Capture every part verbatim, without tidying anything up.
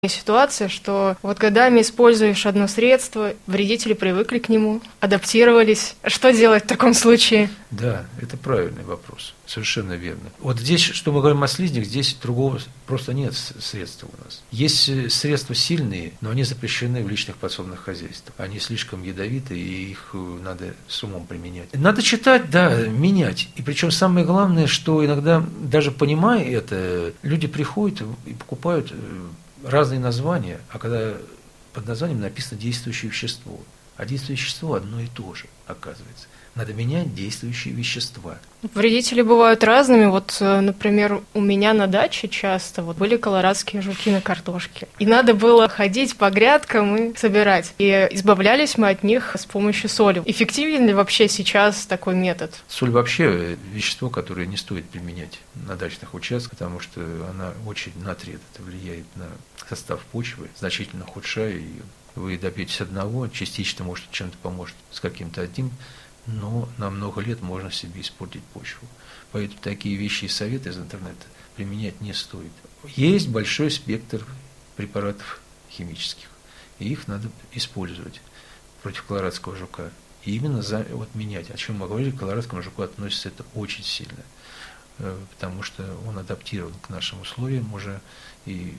Ситуация, что вот годами используешь одно средство, вредители привыкли к нему, адаптировались. Что делать в таком случае? Да, это правильный вопрос, совершенно верно. Вот здесь, что мы говорим о слизнях, здесь другого просто нет средства у нас. Есть средства сильные, но они запрещены в личных подсобных хозяйствах. Они слишком ядовиты, и их надо с умом применять. Надо читать, да, менять. И причем самое главное, что иногда, даже понимая это, люди приходят и покупают разные названия, а когда под названием написано действующее вещество, а действующее вещество одно и то же, оказывается. Надо менять действующие вещества. Вредители бывают разными. Вот, например, у меня на даче часто вот были колорадские жуки на картошке. И надо было ходить по грядкам и собирать. И избавлялись мы от них с помощью соли. Эффективен ли вообще сейчас такой метод? Соль вообще вещество, которое не стоит применять на дачных участках, потому что она очень натрий, это влияет на состав почвы, значительно ухудшая ее. Вы добьетесь одного, частично, может, чем-то поможет с каким-то одним, но на много лет можно себе испортить почву. Поэтому такие вещи и советы из интернета применять не стоит. Есть большой спектр препаратов химических, и их надо использовать против колорадского жука. И именно за, вот, менять. О чем мы говорили, к колорадскому жуку относится это очень сильно, потому что он адаптирован к нашим условиям уже, и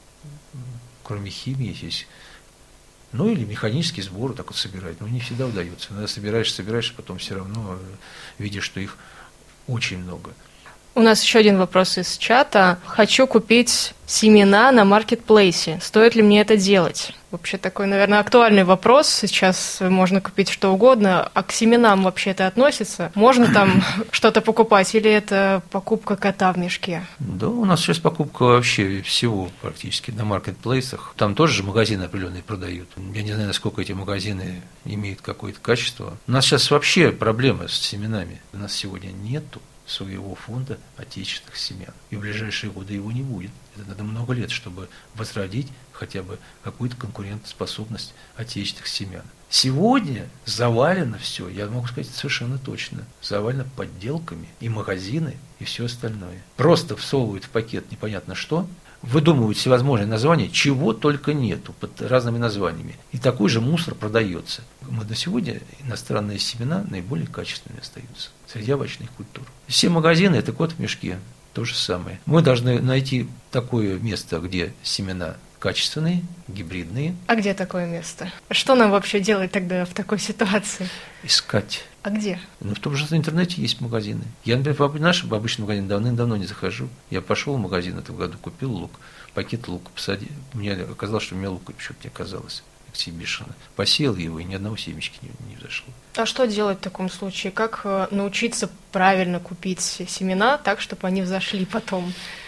кроме химии есть. Ну, или механический сбор так вот собирать. Но не всегда удается. Иногда собираешь, собираешь, а потом все равно видишь, что их очень много. У нас еще один вопрос из чата. Хочу купить семена на маркетплейсе. Стоит ли мне это делать? Вообще такой, наверное, актуальный вопрос. Сейчас можно купить что угодно. А к семенам вообще это относится? Можно там что-то покупать? Или это покупка кота в мешке? Да, у нас сейчас покупка вообще всего практически на маркетплейсах. Там тоже же магазины определенные продают. Я не знаю, насколько эти магазины имеют какое-то качество. У нас сейчас вообще проблема с семенами. У нас сегодня нету своего фонда отечественных семян. И в ближайшие годы его не будет. Это надо много лет, чтобы возродить хотя бы какую-то конкурентоспособность отечественных семян. Сегодня завалено все, я могу сказать совершенно точно, завалено подделками и магазины, и все остальное. Просто всовывают в пакет непонятно что, выдумывают всевозможные названия, чего только нету, под разными названиями. И такой же мусор продается. Мы до сегодня иностранные семена наиболее качественными остаются среди овощных культур. Все магазины – это кот в мешке, то же самое. Мы должны найти такое место, где семена качественные, гибридные. А где такое место? Что нам вообще делать тогда в такой ситуации? Искать. А где? Ну, в том же интернете есть магазины. Я, например, в наш обычный магазин давным-давно не захожу. Я пошел в магазин в этом году, купил лук, пакет лука, посадил. Мне оказалось, что у меня лука почему-то не оказалось. Эксибишена. Посеял его, и ни одного семечки не, не взошло. А что делать в таком случае? Как научиться правильно купить семена так, чтобы они взошли потом?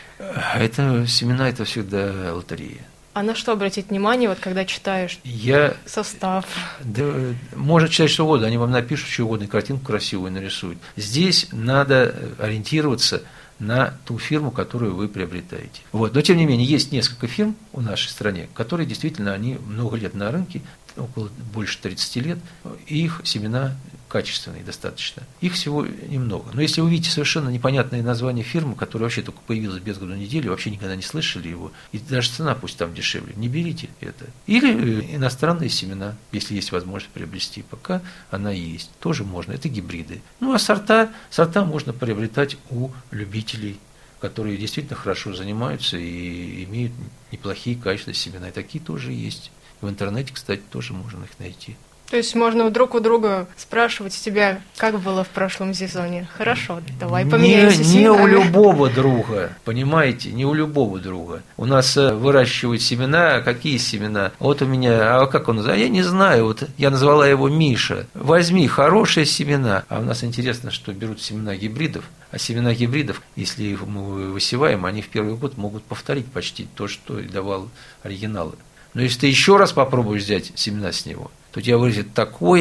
Это семена – это всегда лотерея. А на что обратить внимание, вот когда читаешь Я, состав? Да, можно читать что угодно, они вам напишут что угодно, картинку красивую нарисуют. Здесь надо ориентироваться на ту фирму, которую вы приобретаете. Вот. Но, тем не менее, есть несколько фирм в нашей стране, которые действительно, они много лет на рынке, около больше тридцати лет, и их семена качественные достаточно. Их всего немного. Но если вы видите совершенно непонятное название фирмы, которая вообще только появилась без году недели, вообще никогда не слышали его, и даже цена пусть там дешевле, не берите это. Или иностранные семена, если есть возможность приобрести, пока она есть, тоже можно, это гибриды. Ну а сорта, сорта можно приобретать у любителей, которые действительно хорошо занимаются и имеют неплохие качественные семена, и такие тоже есть. В интернете, кстати, тоже можно их найти. То есть можно друг у друга спрашивать тебя, как было в прошлом сезоне. Хорошо, давай поменяемся семенами. Не у семенами. любого друга, понимаете, не у любого друга. У нас выращивают семена, какие семена? Вот у меня, а как он называется? Я не знаю, вот я назвала его Миша. Возьми хорошие семена. А у нас интересно, что берут семена гибридов. А семена гибридов, если их мы высеваем, они в первый год могут повторить почти то, что и давал оригиналы. Но если ты еще раз попробуешь взять семена с него, то у тебя вырастет такое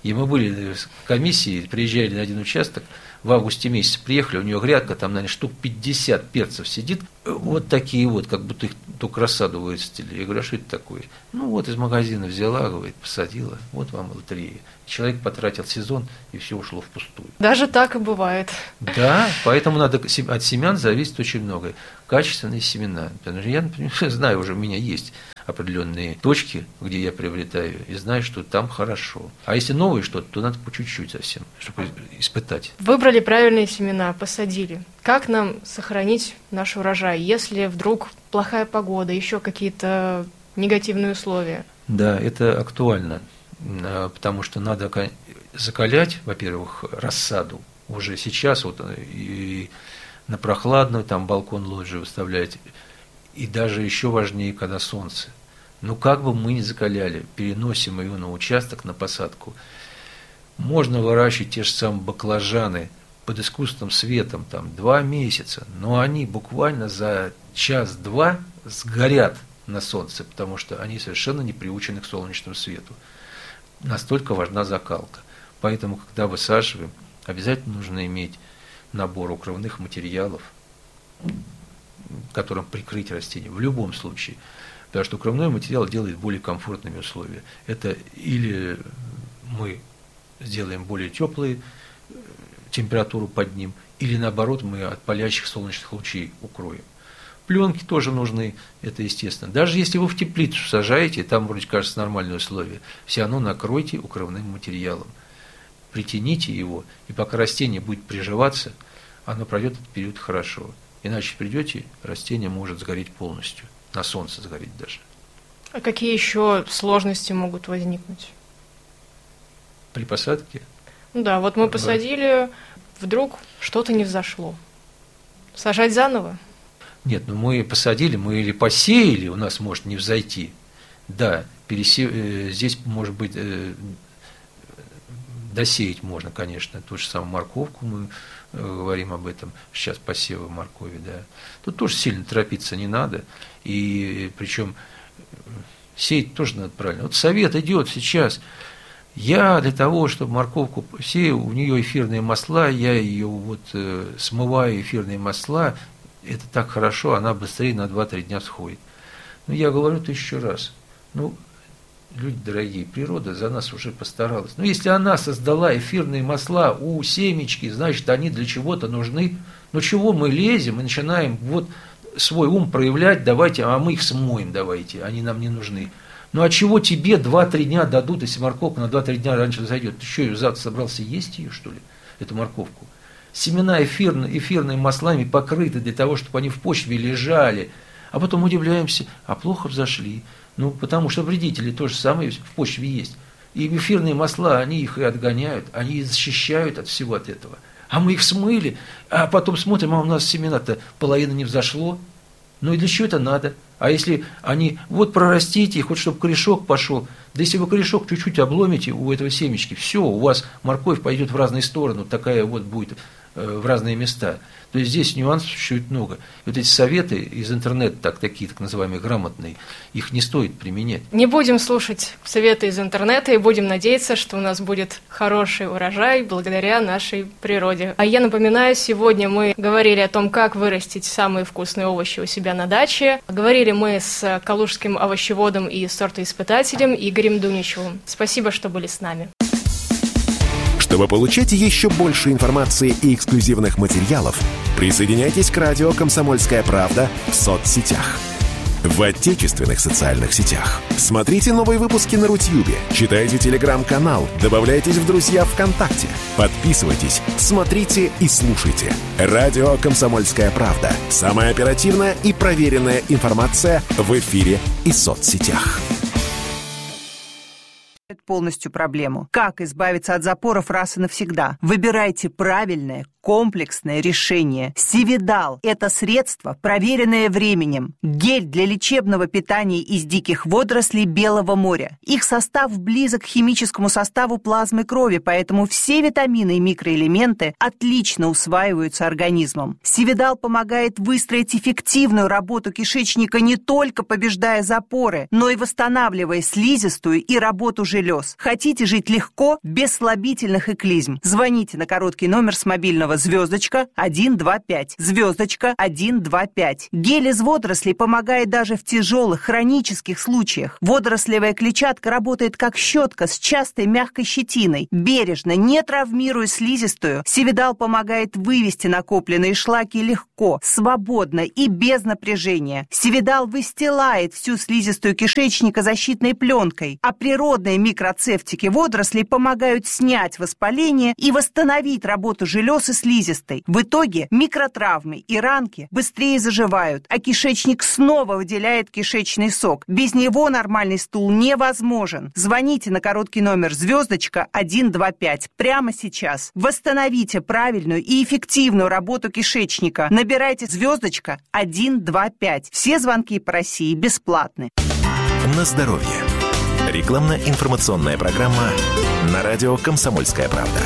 И мы были в комиссии, приезжали на один участок, в августе месяце приехали, у нее грядка, там, наверное, штук пятьдесят перцев сидит, вот такие вот, как будто их только рассаду вырастили. Я говорю, а что это такое? Ну, вот из магазина взяла, говорит, посадила, вот вам лотерея. Человек потратил сезон, и все ушло впустую. Даже так и бывает. Да, поэтому надо, от семян зависит очень многое. Качественные семена. Потому что я, например, знаю, уже у меня есть определенные точки, где я приобретаю, и знаю, что там хорошо. А если новое что-то, то надо по чуть-чуть совсем, чтобы испытать. Выбрали правильные семена, посадили. Как нам сохранить наш урожай, если вдруг плохая погода, еще какие-то негативные условия? Да, это актуально, потому что надо закалять, во-первых, рассаду уже сейчас, вот и на прохладную, там балкон лоджии выставлять, и даже еще важнее, когда солнце. Ну, как бы мы ни закаляли, переносим ее на участок, на посадку. Можно выращивать те же самые баклажаны под искусственным светом, там, два месяца, но они буквально за час-два сгорят на солнце, потому что они совершенно не приучены к солнечному свету. Настолько важна закалка. Поэтому, когда высаживаем, обязательно нужно иметь набор укрывных материалов, которым прикрыть растение, в любом случае. Потому что укрывной материал делает более комфортными условия. Это или мы сделаем более теплую температуру под ним, или наоборот мы от палящих солнечных лучей укроем. Пленки тоже нужны, это естественно. Даже если вы в теплицу сажаете, там вроде кажется нормальные условия, все равно накройте укрывным материалом. Притяните его, и пока растение будет приживаться, оно пройдет этот период хорошо. Иначе придете, растение может сгореть полностью, на солнце сгореть даже. А какие еще сложности могут возникнуть? При посадке? Ну да, вот мы посадили, вдруг что-то не взошло. Сажать заново? Нет, ну мы посадили, мы или посеяли, у нас может не взойти. Да, пересе... здесь может быть досеять можно, конечно, ту же самую морковку, мы говорим об этом, сейчас посевы моркови, да. Тут тоже сильно торопиться не надо, и причем сеять тоже надо правильно. Вот совет идет сейчас. Я для того, чтобы морковку сею, у нее эфирные масла, я ее вот э, смываю эфирные масла, это так хорошо, она быстрее на два-три дня сходит. Но я говорю тысячу раз, ну, люди дорогие, природа за нас уже постаралась. Но если она создала эфирные масла у семечки, значит, они для чего-то нужны. Но чего мы лезем и начинаем вот свой ум проявлять, давайте, а мы их смоем, давайте, они нам не нужны. Ну а чего тебе два-три дня дадут, если морковка на два-три дня раньше зайдет? Ты что, ее завтра собрался есть ее, что ли, эту морковку? Семена эфирные, эфирными маслами покрыты для того, чтобы они в почве лежали. А потом удивляемся, а плохо взошли. Ну, потому что вредители то же самое в почве есть. И эфирные масла, они их и отгоняют, они их защищают от всего от этого. А мы их смыли, а потом смотрим, а у нас семена-то половина не взошло. Ну и для чего это надо? А если они, вот прорастите их, вот чтобы корешок пошел, да если вы корешок чуть-чуть обломите у этого семечки, все, у вас морковь пойдет в разные стороны, такая вот будет э, в разные места. То есть здесь нюансов существует много. И вот эти советы из интернета, так, такие так называемые грамотные, их не стоит применять. Не будем слушать советы из интернета и будем надеяться, что у нас будет хороший урожай благодаря нашей природе. А я напоминаю, сегодня мы говорили о том, как вырастить самые вкусные овощи у себя на даче. Говорили мы с калужским овощеводом и сортоиспытателем Игорем Дуничевым. Спасибо, что были с нами. Чтобы получать еще больше информации и эксклюзивных материалов, присоединяйтесь к радио «Комсомольская правда» в соцсетях. В отечественных социальных сетях. Смотрите новые выпуски на Рутьюбе, читайте телеграм-канал, добавляйтесь в друзья ВКонтакте, подписывайтесь, смотрите и слушайте. Радио «Комсомольская правда». Самая оперативная и проверенная информация в эфире и соцсетях. Полностью проблему. Как избавиться от запоров раз и навсегда? Выбирайте правильное, комплексное решение. Сивидал – это средство, проверенное временем. Гель для лечебного питания из диких водорослей Белого моря. Их состав близок к химическому составу плазмы крови, поэтому все витамины и микроэлементы отлично усваиваются организмом. Сивидал помогает выстроить эффективную работу кишечника, не только побеждая запоры, но и восстанавливая слизистую и работу желез. Хотите жить легко, без слабительных и клизм? Звоните на короткий номер с мобильного звездочка один два пять. Звездочка один два пять. Гель из водорослей помогает даже в тяжелых хронических случаях. Водорослевая клетчатка работает как щетка с частой мягкой щетиной. Бережно, не травмируя слизистую, Сивидал помогает вывести накопленные шлаки легко, свободно и без напряжения. Сивидал выстилает всю слизистую кишечника защитной пленкой, а природные микроцефтики водорослей помогают снять воспаление и восстановить работу желез и слизистой. В итоге микротравмы и ранки быстрее заживают, а кишечник снова выделяет кишечный сок. Без него нормальный стул невозможен. Звоните на короткий номер звездочка один два пять прямо сейчас. Восстановите правильную и эффективную работу кишечника. Набирайте звездочка один два пять. Все звонки по России бесплатны. На здоровье. Рекламно-информационная программа на радио «Комсомольская правда».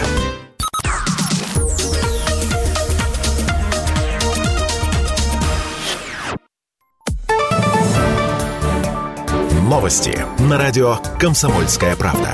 Новости на радио «Комсомольская правда».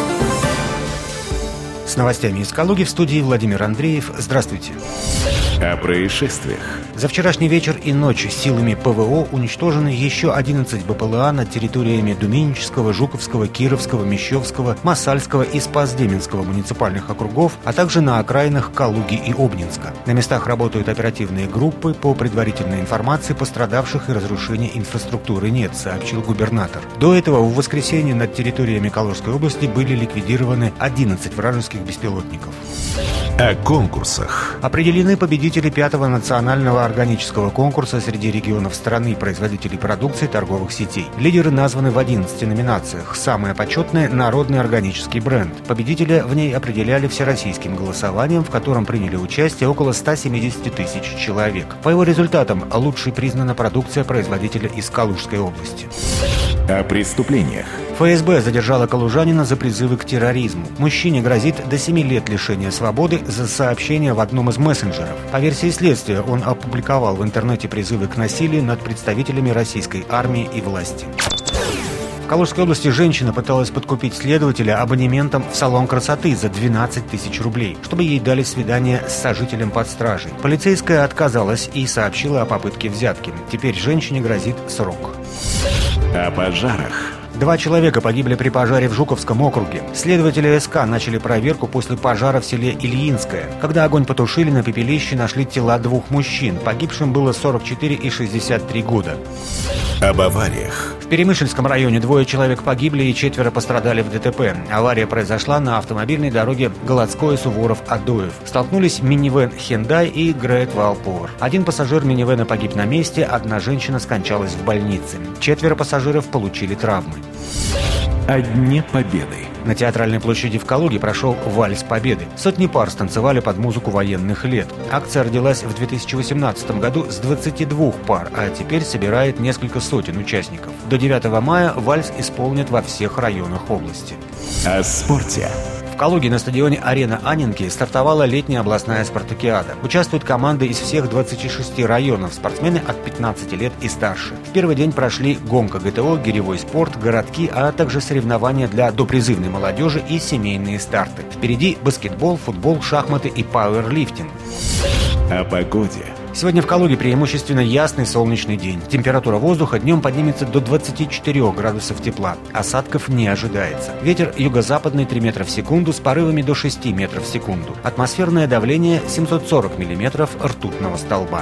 С новостями из Калуги в студии Владимир Андреев. Здравствуйте. О происшествиях. За вчерашний вечер и ночь силами ПВО уничтожены еще одиннадцать БПЛА над территориями Думинического, Жуковского, Кировского, Мещовского, Масальского и Спас-Деменского муниципальных округов, а также на окраинах Калуги и Обнинска. На местах работают оперативные группы. По предварительной информации, пострадавших и разрушения инфраструктуры нет, сообщил губернатор. До этого в воскресенье над территориями Калужской области были ликвидированы одиннадцать вражеских беспилотников. О конкурсах. Определены победители пятого национального органического конкурса среди регионов страны производителей продукции торговых сетей. Лидеры названы в одиннадцати номинациях. Самая почетная – народный органический бренд. Победителя в ней определяли всероссийским голосованием, в котором приняли участие около ста семидесяти тысяч человек. По его результатам лучшей признана продукция производителя из Калужской области. О преступлениях. ФСБ задержала калужанина за призывы к терроризму. Мужчине грозит до семи лет лишения свободы за сообщение в одном из мессенджеров. По версии следствия, он опубликовал в интернете призывы к насилию над представителями российской армии и власти. В Калужской области женщина пыталась подкупить следователя абонементом в салон красоты за двенадцать тысяч рублей, чтобы ей дали свидание с сожителем под стражей. Полицейская отказалась и сообщила о попытке взятки. Теперь женщине грозит срок. О пожарах. Два человека погибли при пожаре в Жуковском округе. Следователи СК начали проверку после пожара в селе Ильинское. Когда огонь потушили, на пепелище нашли тела двух мужчин. Погибшим было сорок четыре и шестьдесят три года. Об авариях. В Перемышльском районе двое человек погибли и четверо пострадали в ДТП. Авария произошла на автомобильной дороге Голодское-Суворов-Адоев. Столкнулись минивэн Hyundai и Great Wall Power. Один пассажир минивэна погиб на месте, одна женщина скончалась в больнице. Четверо пассажиров получили травмы. О Дне Победы. На Театральной площади в Калуге прошел «Вальс Победы». Сотни пар станцевали под музыку военных лет. Акция родилась в две тысячи восемнадцатом году с двадцати двух пар, а теперь собирает несколько сотен участников. До девятого мая вальс исполнят во всех районах области. О спорте. В Калуге на стадионе «Арена Анненки» стартовала летняя областная спартакиада. Участвуют команды из всех двадцати шести районов, спортсмены от пятнадцати лет и старше. В первый день прошли гонка ГТО, гиревой спорт, городки, а также соревнования для допризывной молодежи и семейные старты. Впереди баскетбол, футбол, шахматы и пауэрлифтинг. О погоде. Сегодня в Калуге преимущественно ясный солнечный день. Температура воздуха днем поднимется до двадцати четырёх градусов тепла. Осадков не ожидается. Ветер юго-западный три метра в секунду с порывами до шести метров в секунду. Атмосферное давление семьсот сорок миллиметров ртутного столба.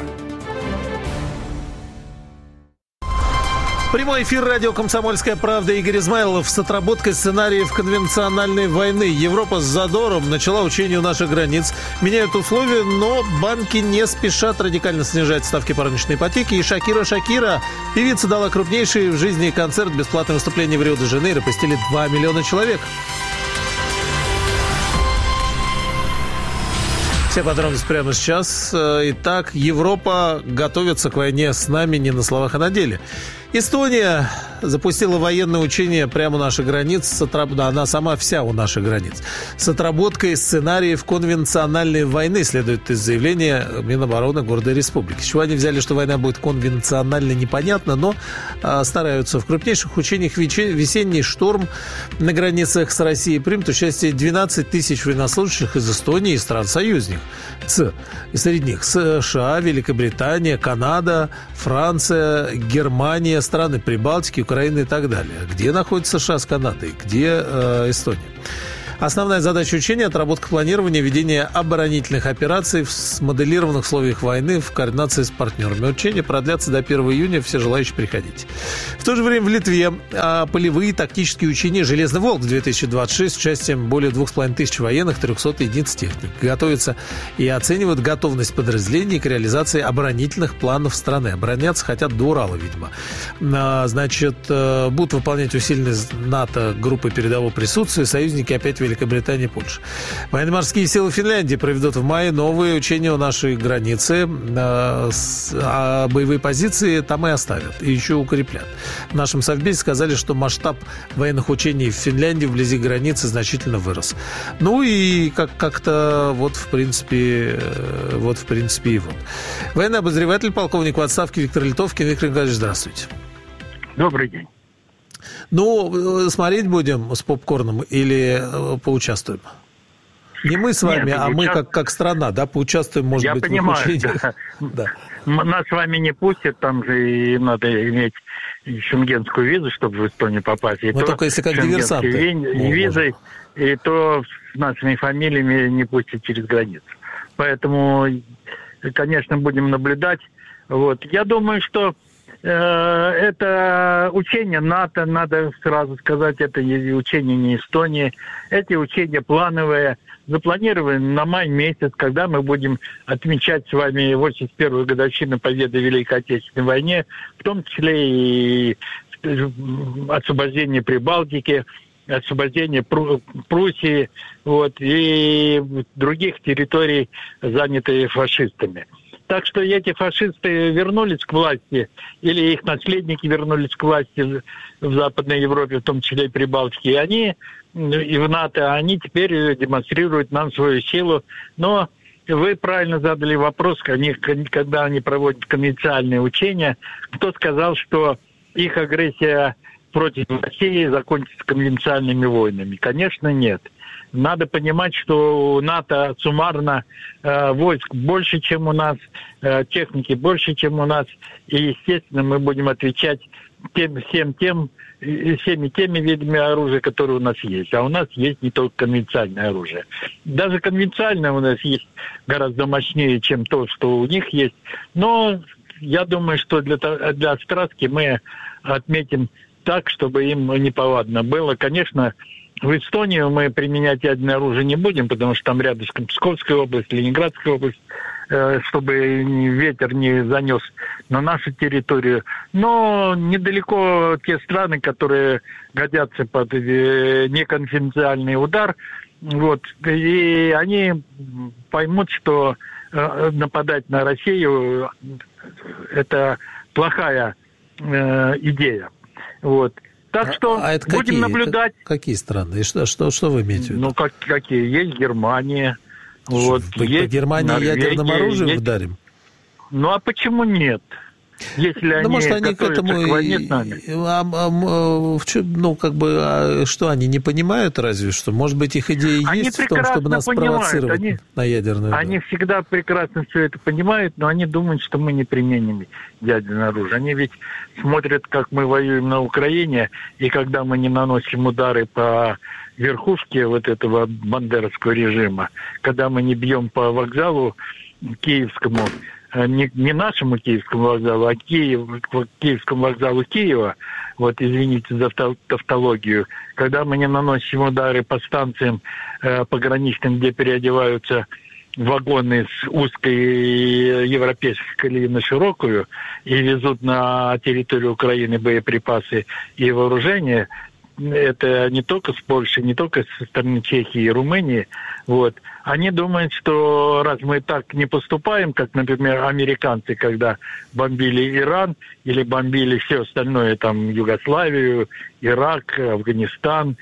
Прямой эфир радио «Комсомольская правда». Игорь Измайлов с отработкой сценариев конвенциональной войны. Европа с задором начала учение у наших границ. Меняют условия, но банки не спешат радикально снижать ставки по рыночной ипотеке. И Шакира Шакира, певица, дала крупнейший в жизни концерт. Бесплатное выступление в Рио-де-Жанейро посетили два миллиона человек. Все подробности прямо сейчас. Итак, Европа готовится к войне с нами не на словах, а на деле. Эстония запустила военное учение прямо у наших границ. С отраб... да, она сама вся у наших границ. С отработкой сценариев конвенциональной войны, следует из заявления Минобороны города Республики. С чего они взяли, что война будет конвенциональной, непонятно, но а, стараются. В крупнейших учениях «Весенний шторм» на границах с Россией примут участие двенадцать тысяч военнослужащих из Эстонии и стран-союзников. С, и среди них США, Великобритания, Канада, Франция, Германия, страны Прибалтики, Украина и так далее. Где находятся США с Канадой? Где э, Эстония? Основная задача учения – отработка планирования, ведения оборонительных операций в смоделированных условиях войны в координации с партнерами. Учения продлятся до первого июня. Все желающие приходите. В то же время в Литве а, полевые тактические учения «Железный волк»-две тысячи двадцать шесть с участием более двух с половиной тысяч военных, трехсот единиц техник. Готовятся и оценивают готовность подразделений к реализации оборонительных планов страны. Обороняться хотят до Урала, видимо. А, значит, будут выполнять усиленные НАТО группы передового присутствия. Союзники опять Великобритании и Польши. Военно-морские силы Финляндии проведут в мае новые учения у нашей границы, а боевые позиции там и оставят, и еще укрепят. В нашем совбезе сказали, что масштаб военных учений в Финляндии вблизи границы значительно вырос. Ну и как- как-то вот в принципе вот в принципе и вот. Военный обозреватель, полковник в отставке Виктор Литовкин. Виктор Николаевич, здравствуйте. Добрый день. Ну, смотреть будем с попкорном или поучаствуем? Не мы с вами, Нет, а мы участ... как, как страна, да, поучаствуем, может Я быть, понимаю, в учениях. да. Да. Нас с вами не пустят, там же и надо иметь шенгенскую визу, чтобы в Эстонию попасть. И Мы то только если как диверсанты. ви- визой, и то с нашими фамилиями не пустят через границу. Поэтому, конечно, будем наблюдать. Вот. Я думаю, что это учение НАТО, надо сразу сказать, это учение не Эстонии. Эти учения плановые, запланированы на май месяц, когда мы будем отмечать с вами восемьдесят первую годовщину победы в Великой Отечественной войне, в том числе и освобождение Прибалтики, освобождение Пруссии, вот, и других территорий, занятых фашистами. Так что эти фашисты вернулись к власти, или их наследники вернулись к власти в Западной Европе, в том числе и Прибалтике, и они, и в НАТО, они теперь демонстрируют нам свою силу. Но вы правильно задали вопрос, они, когда они проводят конвенциальные учения, кто сказал, что их агрессия против России закончится конвенциальными войнами? Конечно, нет. Надо понимать, что у НАТО суммарно э, войск больше, чем у нас, э, техники больше, чем у нас. И, естественно, мы будем отвечать тем, всем тем, всеми теми видами оружия, которые у нас есть. А у нас есть не только конвенциальное оружие. Даже конвенциальное у нас есть гораздо мощнее, чем то, что у них есть. Но я думаю, что для, для страстки мы отметим так, чтобы им неповадно было. Конечно, в Эстонию мы применять ядерное оружие не будем, потому что там рядышком Псковская область, Ленинградская область, э, чтобы ветер не занес на нашу территорию. Но недалеко те страны, которые годятся под э, неконфиденциальный удар, вот, и они поймут, что э, нападать на Россию – это плохая э, идея. Вот. Так что а, а это будем какие, наблюдать. Это какие страны? И что, что, что вы имеете в виду? Ну, как, какие? Есть Германия. Вот, по, есть по Германии Норвегия, ядерным оружием есть... вдарим? Ну, а почему нет? Если ну, они может, они к этому к войне с нами. А, а, а, ну, как бы, а, что, они не понимают разве что? Может быть, их идея они есть в том, чтобы нас понимают. спровоцировать они, на ядерную удар? Они всегда прекрасно все это понимают, но они думают, что мы не применим ядерное оружие. Они ведь смотрят, как мы воюем на Украине, и когда мы не наносим удары по верхушке вот этого бандеровского режима, когда мы не бьем по вокзалу киевскому, Не, не нашему Киевскому вокзалу, а Киев, Киевскому вокзалу Киева, вот, извините за тавтологию, когда мы не наносим удары по станциям э, пограничным, где переодеваются вагоны с узкой европейской колеи на широкую и везут на территорию Украины боеприпасы и вооружение, это не только с Польшей, не только со стороны Чехии и Румынии, вот, они думают, что раз мы так не поступаем, как, например, американцы, когда бомбили Иран или бомбили все остальное, там, Югославию, Ирак, Афганистан,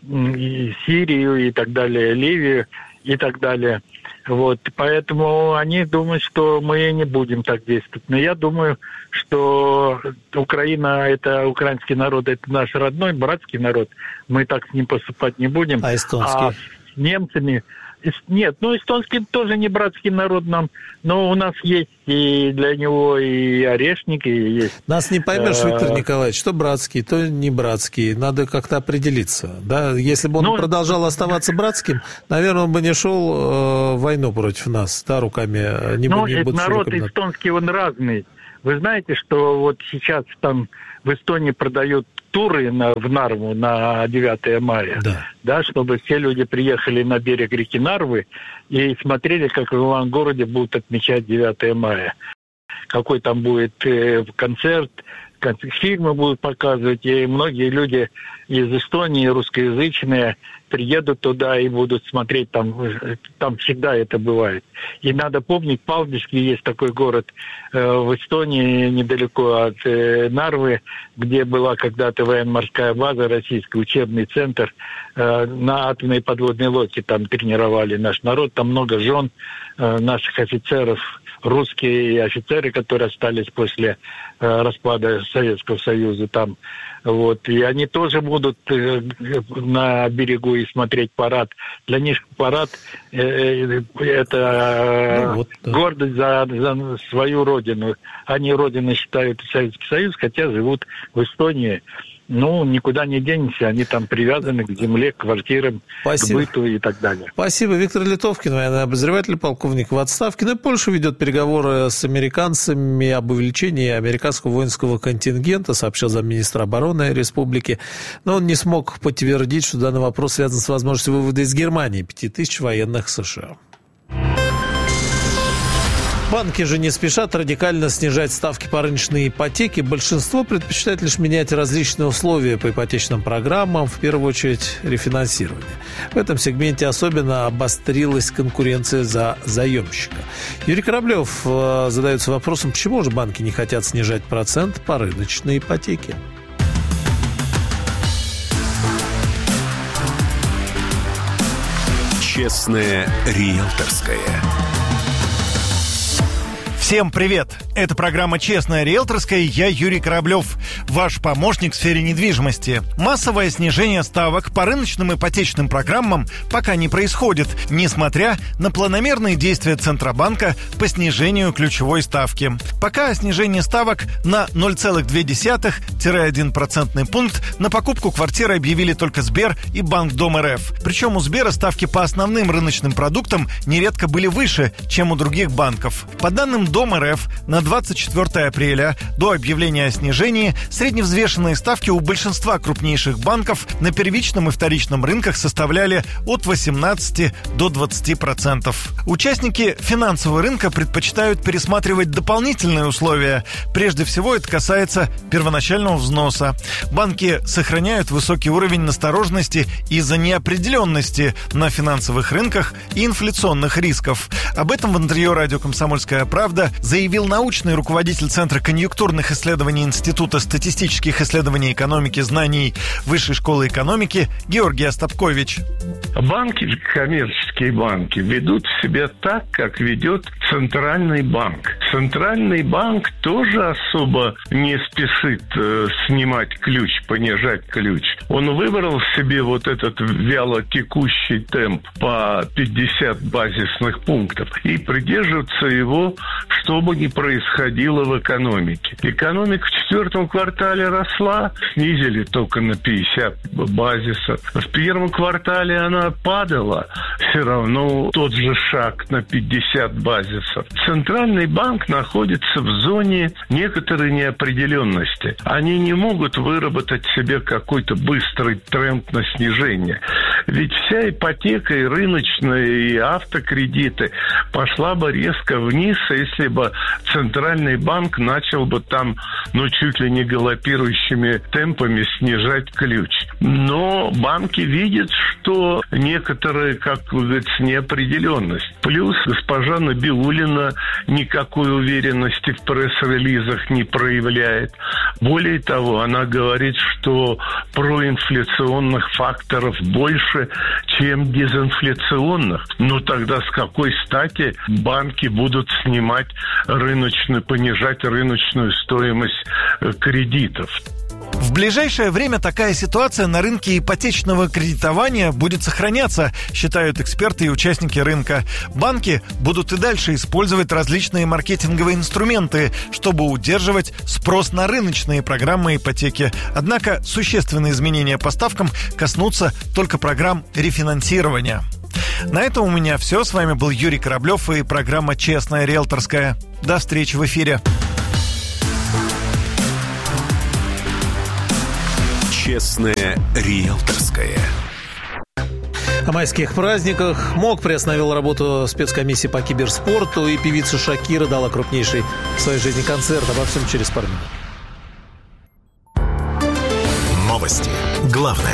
и Сирию и так далее, Ливию и так далее. Вот, поэтому они думают, что мы не будем так действовать. Но я думаю, что Украина, это украинский народ, это наш родной, братский народ. Мы так с ним поступать не будем. А эстонский? А с немцами... Нет, ну, эстонский тоже не братский народ нам, но у нас есть и для него и орешники, и есть... Нас не поймешь, Виктор Николаевич, что братский, то не братский. Надо как-то определиться. Да? Если бы он ну, продолжал оставаться братским, наверное, он бы не шел э, в войну против нас, да, руками. Не ну, бы, не народ эстонский, он разный. Вы знаете, что вот сейчас там в Эстонии продают туры на, в Нарву на девятое мая, да. Да, чтобы все люди приехали на берег реки Нарвы и смотрели, как в Ивангороде будут отмечать девятое мая. Какой там будет э, концерт, фильмы будут показывать, и многие люди из Эстонии, русскоязычные, приедут туда и будут смотреть, там, там всегда это бывает. И надо помнить, Палдиски есть такой город э, в Эстонии, недалеко от э, Нарвы, где была когда-то военно-морская база, российский учебный центр, э, на атомной подводной лодке там тренировали наш народ, там много жен э, наших офицеров, русские офицеры, которые остались после э, распада Советского Союза там. Вот. И они тоже будут э, на берегу и смотреть парад. Для них парад э, э, это э, ну, вот, да. гордость за, за свою родину. Они родиной считают Советский Союз, хотя живут в Эстонии. Ну, никуда не денешься, они там привязаны к земле, к квартирам, Спасибо. К быту и так далее. Спасибо. Виктор Литовкин, военный обозреватель, полковник в отставке. Ну и Польша ведет переговоры с американцами об увеличении американского воинского контингента, сообщил замминистра обороны республики. Но он не смог подтвердить, что данный вопрос связан с возможностью вывода из Германии пяти тысяч военных США. Банки же не спешат радикально снижать ставки по рыночной ипотеке. Большинство предпочитает лишь менять различные условия по ипотечным программам, в первую очередь рефинансирование. В этом сегменте особенно обострилась конкуренция за заемщика. Юрий Кораблев э, задается вопросом, почему же банки не хотят снижать процент по рыночной ипотеке. Честное риэлторское. Всем привет! Это программа «Честная риэлторская», и я Юрий Кораблев, ваш помощник в сфере недвижимости. Массовое снижение ставок по рыночным ипотечным программам пока не происходит, несмотря на планомерные действия Центробанка по снижению ключевой ставки. Пока снижение ставок на ноль целых две десятых - один процентный пункт на покупку квартиры объявили только Сбер и Банк Дом РФ. Причем у Сбера ставки по основным рыночным продуктам нередко были выше, чем у других банков. По данным Дом РФ, на двадцать четвёртое апреля до объявления о снижении средневзвешенные ставки у большинства крупнейших банков на первичном и вторичном рынках составляли от восемнадцати до двадцати процентов. Участники финансового рынка предпочитают пересматривать дополнительные условия. Прежде всего, это касается первоначального взноса. Банки сохраняют высокий уровень настороженности из-за неопределенности на финансовых рынках и инфляционных рисков. Об этом в интервью радио «Комсомольская правда» заявил научный руководитель Центра конъюнктурных исследований Института статистических исследований экономики знаний Высшей школы экономики Георгий Остапкович. Банки, коммерческие банки, ведут себя так, как ведет Центральный банк. Центральный банк тоже особо не спешит э, снимать ключ, понижать ключ. Он выбрал себе вот этот вяло текущий темп по пятьдесят базисных пунктов и придерживается его, что бы ни происходило в экономике. Экономика в четвертом квартале росла, снизили только на пятьдесят базисов. В первом квартале она падала, все равно тот же шаг на пятьдесят базисов. Центральный банк находится в зоне некоторой неопределенности. Они не могут выработать себе какой-то быстрый тренд на снижение. Ведь вся ипотека и рыночная, и автокредиты пошла бы резко вниз, если бы Центральный банк начал бы там, ну, чуть ли не галопирующими темпами снижать ключ. но банки видят, что некоторые, как вы говорите, неопределенность. Плюс госпожа Набиуллина никакой уверенности в пресс-релизах не проявляет. Более того, она говорит, что проинфляционных факторов больше, чем дезинфляционных. Ну тогда с какой стати банки будут снимать рыночную, понижать рыночную стоимость кредитов? В ближайшее время такая ситуация на рынке ипотечного кредитования будет сохраняться, считают эксперты и участники рынка. Банки будут и дальше использовать различные маркетинговые инструменты, чтобы удерживать спрос на рыночные программы ипотеки. Однако существенные изменения по ставкам коснутся только программ рефинансирования. На этом у меня все. С вами был Юрий Кораблев и программа «Честная риэлторская». До встречи в эфире. Честная риэлторская. О майских праздниках МОК приостановил работу спецкомиссии по киберспорту, и певица Шакира дала крупнейший в своей жизни концерт. Обо всем через пару минут. Новости. Главное.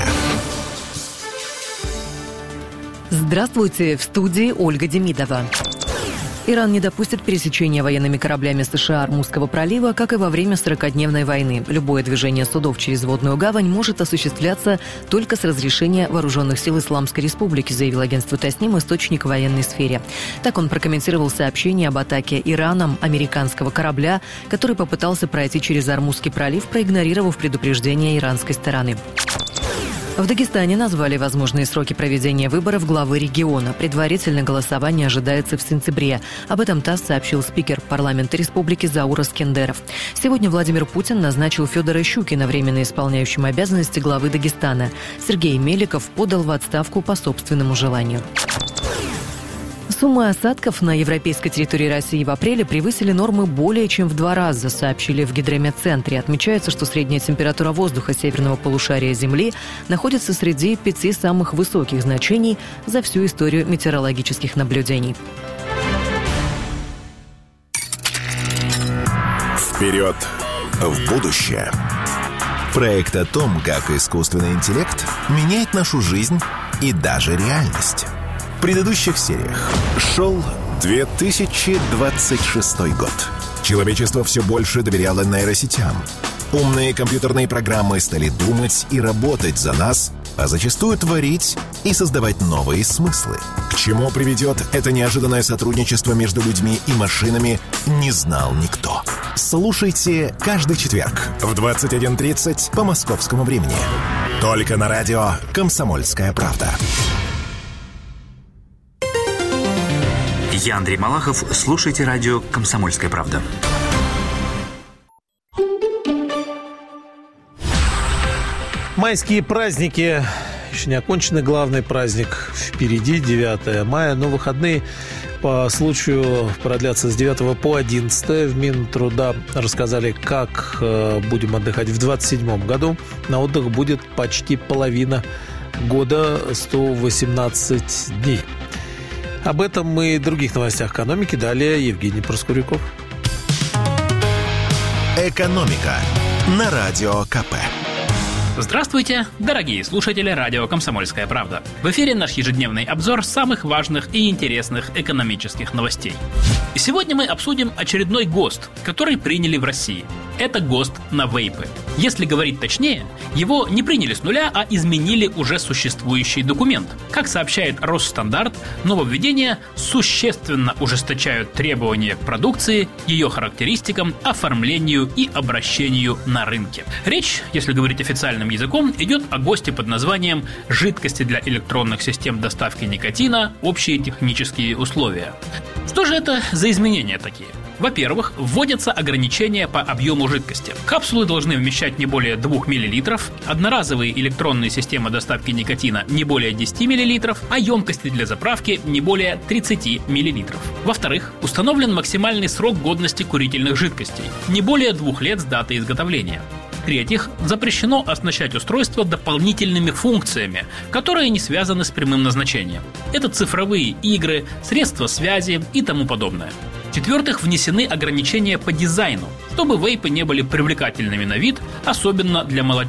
Здравствуйте, в студии Ольга Демидова. Иран не допустит пересечения военными кораблями США Ормузского пролива, как и во время сорокадневной войны. Любое движение судов через водную гавань может осуществляться только с разрешения Вооруженных сил Исламской Республики, заявил агентство Тасним источник в военной сфере. Так он прокомментировал сообщение об атаке Ираном американского корабля, который попытался пройти через Ормузский пролив, проигнорировав предупреждение иранской стороны. В Дагестане назвали возможные сроки проведения выборов главы региона. Предварительно голосование ожидается в сентябре. Об этом ТАСС сообщил спикер парламента республики Заур Скендеров. Сегодня Владимир Путин назначил Федора Щукина временно исполняющим обязанности главы Дагестана. Сергей Меликов подал в отставку по собственному желанию. Суммы осадков на европейской территории России в апреле превысили нормы более чем в два раза, сообщили в Гидрометцентре. Отмечается, что средняя температура воздуха северного полушария Земли находится среди пяти самых высоких значений за всю историю метеорологических наблюдений. Вперед в будущее. Проект о том, как искусственный интеллект меняет нашу жизнь и даже реальность. В предыдущих сериях шел две тысячи двадцать шестой год. Человечество все больше доверяло нейросетям. Умные компьютерные программы стали думать и работать за нас, а зачастую творить и создавать новые смыслы. К чему приведет это неожиданное сотрудничество между людьми и машинами, не знал никто. Слушайте каждый четверг в двадцать один тридцать по московскому времени. Только на радио «Комсомольская правда». Я Андрей Малахов. Слушайте радио «Комсомольская правда». Майские праздники еще не окончены. Главный праздник впереди, девятое мая. Но выходные по случаю продлятся с девятого по одиннадцатое. В Минтруда рассказали, как будем отдыхать в двадцать седьмом году. На отдых будет почти половина года, сто восемнадцать дней. Об этом и других новостях экономики. Далее Евгений Проскуряков. Экономика на Радио КП. Здравствуйте, дорогие слушатели радио «Комсомольская правда». В эфире наш ежедневный обзор самых важных и интересных экономических новостей. И сегодня мы обсудим очередной ГОСТ, который приняли в России. Это ГОСТ на вейпы. Если говорить точнее, его не приняли с нуля, а изменили уже существующий документ. Как сообщает Росстандартъ, нововведения существенно ужесточают требования к продукции, ее характеристикам, оформлению и обращению на рынке. Речь, если говорить официальным языком, идет о ГОСТе под названием «Жидкости для электронных систем доставки никотина. Общие технические условия». Что же это за изменения такие? Во-первых, вводятся ограничения по объему жидкости. Капсулы должны вмещать не более двух миллилитров, одноразовые электронные системы доставки никотина не более десяти миллилитров, а емкости для заправки не более тридцати миллилитров. Во-вторых, установлен максимальный срок годности курительных жидкостей – не более двух лет с даты изготовления. В-третьих, запрещено оснащать устройство дополнительными функциями, которые не связаны с прямым назначением. Это цифровые игры, средства связи и тому подобное. В-четвертых, внесены ограничения по дизайну, чтобы вейпы не были привлекательными на вид, особенно для молодежи.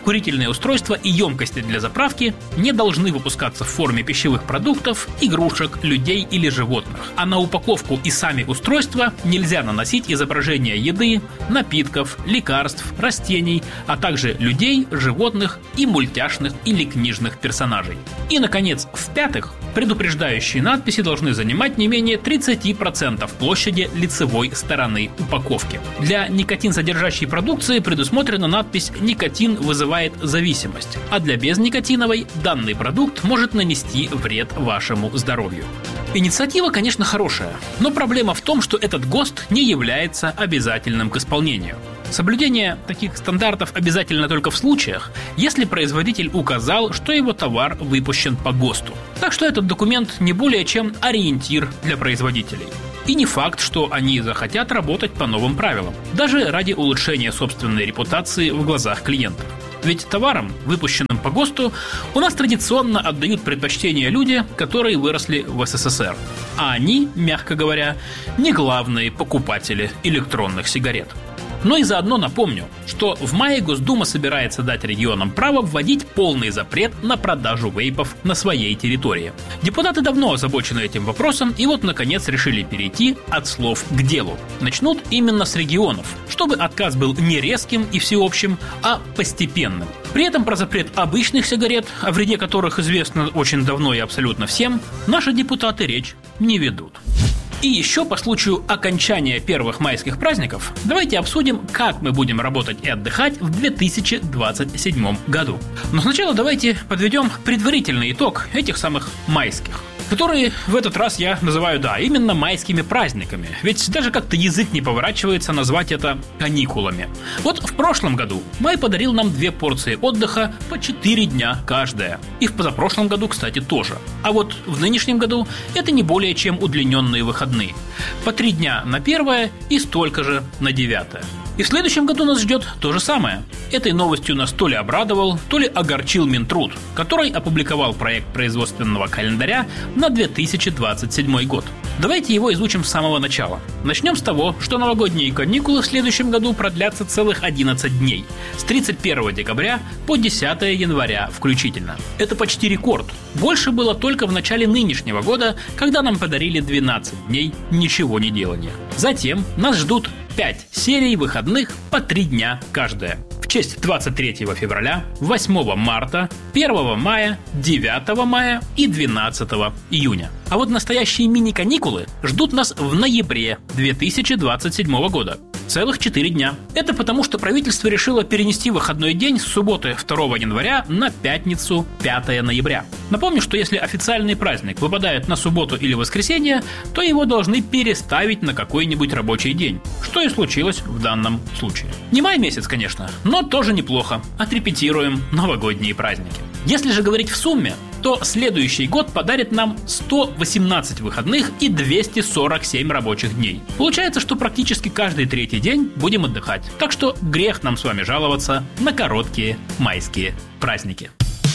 курительные устройства и емкости для заправки не должны выпускаться в форме пищевых продуктов, игрушек, людей или животных. А на упаковку и сами устройства нельзя наносить изображения еды, напитков, лекарств, растений, а также людей, животных и мультяшных или книжных персонажей. И, наконец, в-пятых, предупреждающие надписи должны занимать не менее тридцать процентов площади лицевой стороны упаковки. Для никотин-содержащей продукции предусмотрена надпись «Никотин вызывает зависимость», а для безникотиновой данный продукт может нанести вред вашему здоровью. Инициатива, конечно, хорошая, но проблема в том, что этот ГОСТ не является обязательным к исполнению. Соблюдение таких стандартов обязательно только в случаях, если производитель указал, что его товар выпущен по ГОСТу. Так что этот документ не более чем ориентир для производителей. И не факт, что они захотят работать по новым правилам, даже ради улучшения собственной репутации в глазах клиентов. Ведь товарам, выпущенным по ГОСТу, у нас традиционно отдают предпочтение люди, которые выросли в СССР. А они, мягко говоря, не главные покупатели электронных сигарет. Но и заодно напомню, что в мае Госдума собирается дать регионам право вводить полный запрет на продажу вейпов на своей территории. Депутаты давно озабочены этим вопросом и вот наконец решили перейти от слов к делу. Начнут именно с регионов, чтобы отказ был не резким и всеобщим, а постепенным. При этом про запрет обычных сигарет, о вреде которых известно очень давно и абсолютно всем, наши депутаты речь не ведут. И еще по случаю окончания первых майских праздников давайте обсудим, как мы будем работать и отдыхать в две тысячи двадцать седьмом году. Но сначала давайте подведем предварительный итог этих самых майских, которые в этот раз я называю, да, именно майскими праздниками. Ведь даже как-то язык не поворачивается назвать это каникулами. Вот в прошлом году май подарил нам две порции отдыха по четыре дня каждая. И в позапрошлом году, кстати, тоже. А вот в нынешнем году это не более чем удлиненные выходные. По три дня на первое и столько же на девятое. И в следующем году нас ждет то же самое. Этой новостью нас то ли обрадовал, то ли огорчил Минтруд, который опубликовал проект производственного календаря на две тысячи двадцать седьмой год. Давайте его изучим с самого начала. Начнем с того, что новогодние каникулы в следующем году продлятся целых одиннадцать дней, с тридцать первого декабря по десятого января включительно. Это почти рекорд. Больше было только в начале нынешнего года, когда нам подарили двенадцать дней ничего не делания. Затем нас ждут пять серий выходных по три дня каждая. В честь двадцать третьего февраля, восьмого марта, первого мая, девятого мая и двенадцатого июня. А вот настоящие мини-каникулы ждут нас в ноябре две тысячи двадцать седьмого года. Целых четыре дня. Это потому, что правительство решило перенести выходной день с субботы второго января на пятницу пятого ноября. Напомню, что если официальный праздник выпадает на субботу или воскресенье, то его должны переставить на какой-нибудь рабочий день, что и случилось в данном случае. Не май месяц, конечно, но тоже неплохо. Отрепетируем новогодние праздники. Если же говорить в сумме, то следующий год подарит нам сто восемнадцать выходных и двести сорок семь рабочих дней. Получается, что практически каждый третий день будем отдыхать. Так что грех нам с вами жаловаться на короткие майские праздники.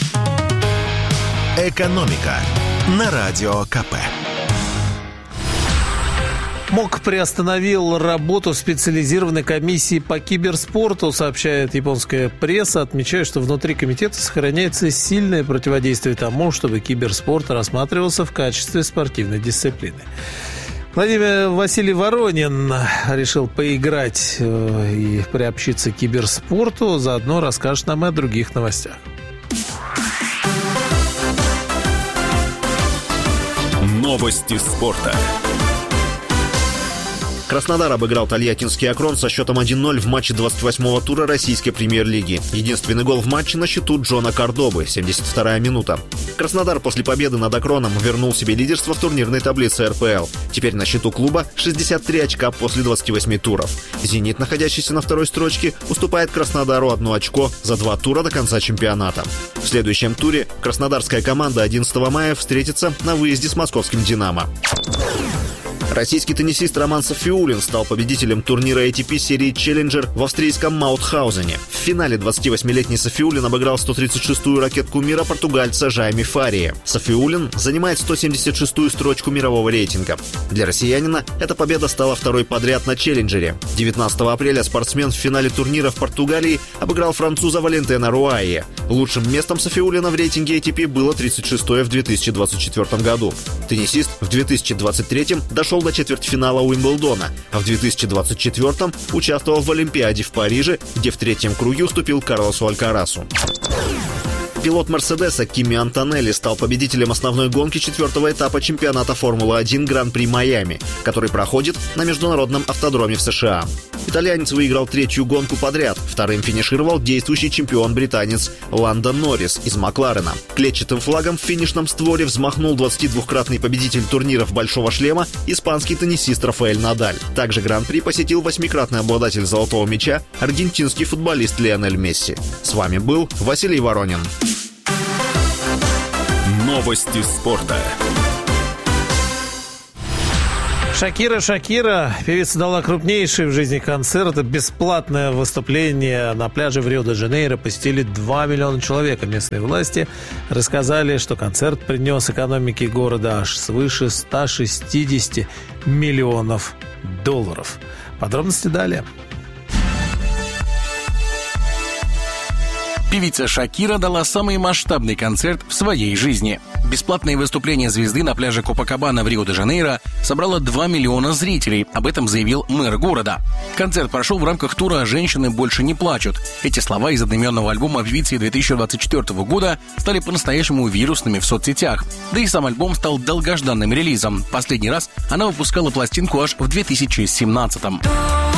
«Экономика» на Радио КП. МОК приостановил работу специализированной комиссии по киберспорту, сообщает японская пресса, отмечая, что внутри комитета сохраняется сильное противодействие тому, чтобы киберспорт рассматривался в качестве спортивной дисциплины. Владимир Василий Воронин решил поиграть и приобщиться к киберспорту, заодно расскажет нам и о других новостях. Новости спорта. Краснодар обыграл Тольяттинский Акрон со счетом один ноль в матче двадцать восьмого тура российской премьер-лиги. Единственный гол в матче на счету Джона Кордобы, семьдесят вторая минута. Краснодар после победы над Акроном вернул себе лидерство в турнирной таблице эр пэ эл. Теперь на счету клуба шестьдесят три очка после двадцати восьми туров. «Зенит», находящийся на второй строчке, уступает Краснодару одно очко за два тура до конца чемпионата. В следующем туре краснодарская команда одиннадцатого мая встретится на выезде с московским «Динамо». Российский теннисист Роман Софиуллин стал победителем турнира эй ти пи серии «Челленджер» в австрийском Маутхаузене. В финале двадцативосьмилетний Софиуллин обыграл сто тридцать шестую ракетку мира португальца Жайми Фария. Софиуллин занимает сто семьдесят шестую строчку мирового рейтинга. Для россиянина эта победа стала второй подряд на «Челленджере». девятнадцатого апреля спортсмен в финале турнира в Португалии обыграл француза Валентена Руайи. Лучшим местом Софиуллина в рейтинге эй ти пи было тридцать шестое в две тысячи двадцать четвёртом году. Теннисист в две тысячи двадцать третьем дошел до четвертьфинала Уимблдона, а в две тысячи двадцать четвёртом участвовал в Олимпиаде в Париже, где в третьем круге уступил Карлосу Алькарасу. Пилот «Мерседеса» Кими Антонелли стал победителем основной гонки четвертого этапа чемпионата Формулы-один Гран-при Майами, который проходит на международном автодроме в США. Итальянец выиграл третью гонку подряд. Вторым финишировал действующий чемпион-британец Ландо Норрис из Макларена. Клетчатым флагом в финишном створе взмахнул двадцатидвукратный победитель турниров «Большого шлема» испанский теннисист Рафаэль Надаль. Также Гран-при посетил восьмикратный обладатель «Золотого мяча» аргентинский футболист Лионель Месси. С вами был Василий Воронин. Новости спорта. Шакира, Шакира, певица дала крупнейший в жизни концерт. Бесплатное выступление на пляже в Рио-де-Жанейро посетили два миллиона человек. Местные власти рассказали, что концерт принес экономике города аж свыше ста шестидесяти миллионов долларов. Подробности далее. Певица Шакира дала самый масштабный концерт в своей жизни. Бесплатное выступление звезды на пляже Копакабана в Рио-де-Жанейро собрало два миллиона зрителей. Об этом заявил мэр города. Концерт прошел в рамках тура «Женщины больше не плачут». Эти слова из одноименного альбома певицы две тысячи двадцать четвёртого года стали по-настоящему вирусными в соцсетях. Да и сам альбом стал долгожданным релизом. Последний раз она выпускала пластинку аж в две тысячи семнадцатом.